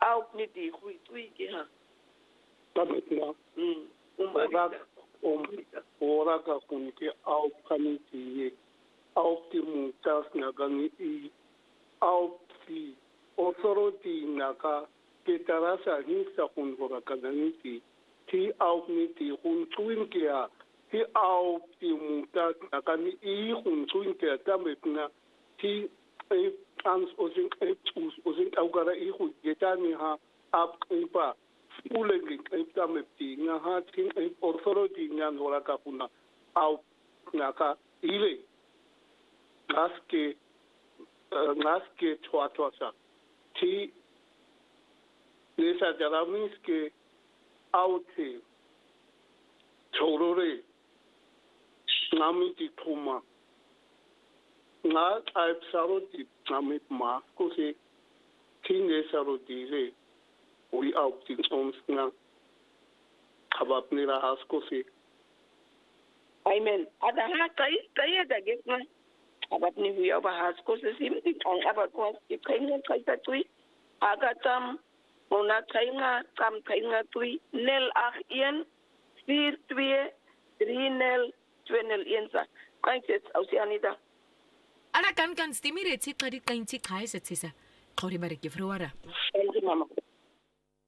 au ni di hui tui ki ha Tabitna. Ora ka kun ke au kani ti au ti mutas na gani I au ti authority na ka ke tarasa hinsa kun hora ka gani ti au ni ti hun tuin ke a ti au ti mutas na gani I hun tuin ke tabitna ti ans osin au gara I hu getani ha ap pa Ulegi kaita mepti nga hatin authority nga nora kapuna au naka ile ngaske chwa sa ti nesa jaramiske auti chorore ngamiti thuma nga aip saroti ngamit ma kose tinge saroti re we out in onsna habap nila hasko si amen ada ha kai da gitna habap ni wi aba hasko se sim ti ang aba ko ti kainga kai ta tui aga tam ona kainga kam kainga tui nel ach ien 4 2 3 nel 2 nel iensa kaintes ausianida ana kan stimire tsi qari kainti khai se tsisa qori bareke fruara mama